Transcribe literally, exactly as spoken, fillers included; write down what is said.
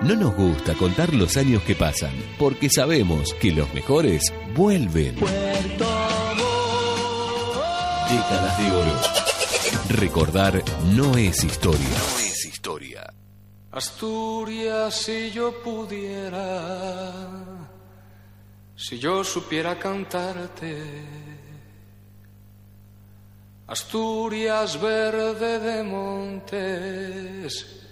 No nos gusta contar los años que pasan, porque sabemos que los mejores vuelven. Décadas de oro. Recordar no es historia. No es historia. Asturias, si yo pudiera, si yo supiera cantarte. Asturias, verde de montes